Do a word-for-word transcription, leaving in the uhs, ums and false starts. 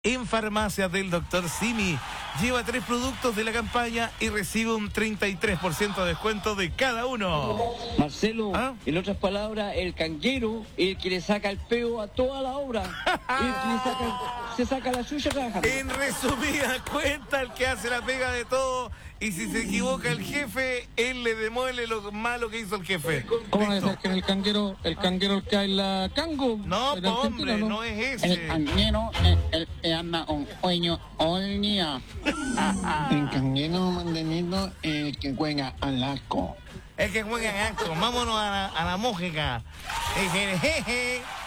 en farmacias del doctor Simi. Lleva tres productos de la campaña y recibe un treinta y tres por ciento de descuento de cada uno. Marcelo, ¿Ah? en otras palabras, el canguero, el que le saca el peo a toda la obra. El que le saca, se saca la suya trabajando. En resumida cuenta, el que hace la pega de todo, y si se equivoca el jefe, él le demuele lo malo que hizo el jefe. ¿Cómo va a Listo. ser que en el canguero, el canguero el que hay la cango? No, ¿En po, Argentina, hombre, no es El ese. canguero, el, el que anda con sueño all día. El canguero mantenito, el que juega al arco. El que juega en acto. Vámonos a la, a la música. El jeje.